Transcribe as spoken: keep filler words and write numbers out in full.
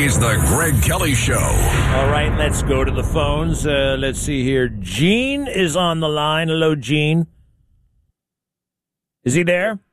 is the Greg Kelly Show. All right, let's go to the phones. Uh, let's see here. Gene is on the line. Hello, Gene. Is he there?